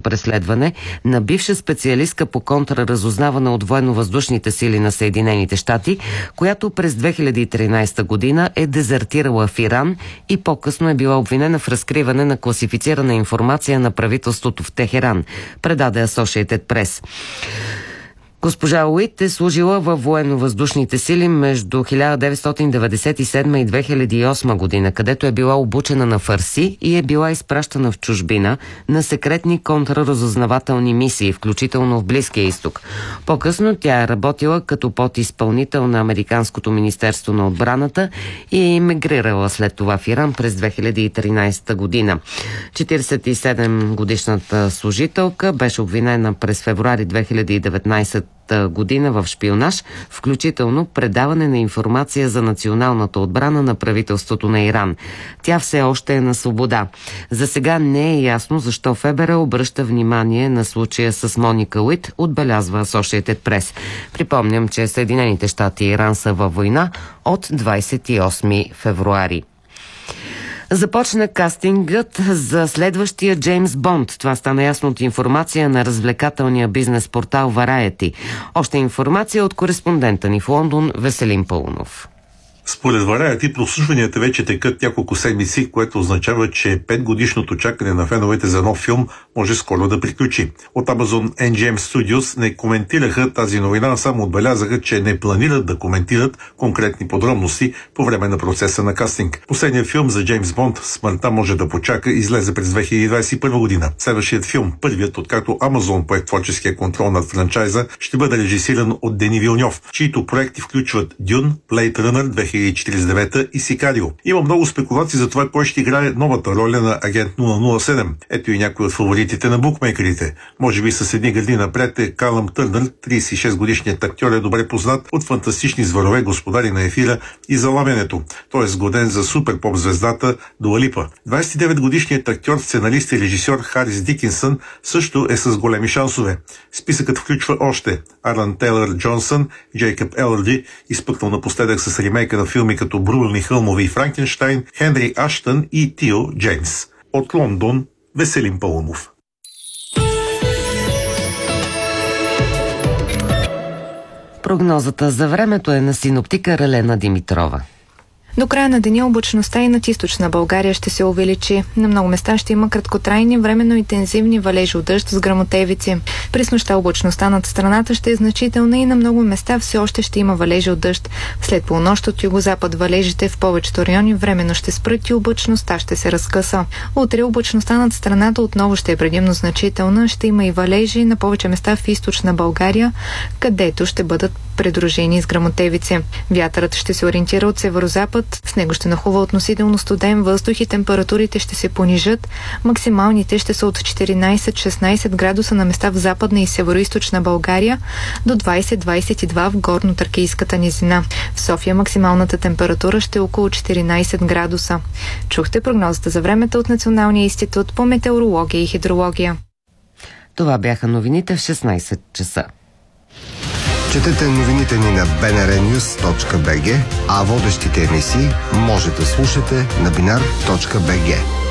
преследване на бивша специалистка по контраразузнаване от военно-въздушните сили на Съединените щати, която през 2013 година е дезертирала в Иран и по-късно е била обвинена в разкриване на класифицирана информация на правителството в Техеран, предаде Associated Press. Госпожа Уит е служила във военно-въздушните сили между 1997 и 2008 година, където е била обучена на фарси и е била изпращана в чужбина на секретни контраразузнавателни мисии, включително в Близкия изток. По-късно тя е работила като подизпълнител на Американското министерство на отбраната и е емигрирала след това в Иран през 2013 година. 47-годишната служителка беше обвинена през февруари 2019 година в шпионаж, включително предаване на информация за националната отбрана на правителството на Иран. Тя все още е на свобода. За сега не е ясно защо ФБР обръща внимание на случая с Моника Уит, отбелязва Associated Press. Припомням, че Съединените щати и Иран са във война от 28 февруари. Започна кастингът за следващия Джеймс Бонд. Това стана ясно от информация на развлекателния бизнес портал Variety. Още информация от кореспондента ни в Лондон Веселин Пълнов. Според Variety, прослушванията вече текат няколко седмици, което означава, че 5-годишното чакане на феновете за нов филм може скоро да приключи. От Amazon MGM Studios не коментираха тази новина, само отбелязаха, че не планират да коментират конкретни подробности по време на процеса на кастинг. Последният филм за Джеймс Бонд "Смъртта може да почака" излезе през 2021 година. Следващият филм, първият откакто Amazon пое творческия контрол над франчайза, ще бъде режисиран от Дени Вилньов, чието проекти включват Дюн, Blade Runner 2049 и Сикарио. Има много спекулации за това кой ще играе новата роля на агент 007. Ето и някои от фаворитите на букмейкерите. Може би с едни гради напред е Калъм Търнър, 36-годишният актьор е добре познат от фантастични зверове, Господари на ефира и Залавянето. Той е сгоден за супер поп звездата Дуа Липа. 29-годишният актьор, сценарист и режисьор Харис Дикинсън също е с големи шансове. Списъкът включва още Арлан Тейлър Джонсън, Джейкъб Елърди, изпъкнал напоследък с ремейка на филми като "Брутални хълмове" и "Франкенщайн", Хенри Аштън и Тио Джеймс. От Лондон, Веселин Пълнов. Прогнозата за времето е на синоптика Ралена Димитрова. До края на деня облачността и над източна България ще се увеличи. На много места ще има краткотрайни, временно интензивни валежи от дъжд с гръмотевици. През нощта облачността над страната ще е значителна и на много места все още ще има валежи от дъжд. След полунощ от югозапад валежите в повечето райони временно ще спрат и облачността ще се разкъса. Утре облачността над страната отново ще е предимно значителна. Ще има и валежи на повече места в източна България, където ще бъдат придружени с гръмотевици. Вятърът ще се ориентира от северозапад. С него ще нахлува относително студен въздух и температурите ще се понижат. Максималните ще са от 14-16 градуса на места в западна и североизточна България до 20-22 в горно-тракийската низина. В София максималната температура ще е около 14 градуса. Чухте прогнозата за времето от Националния институт по метеорология и хидрология. Това бяха новините в 16 часа. Четете новините ни на bnrnews.bg, а водещите емисии може да слушате на binar.bg.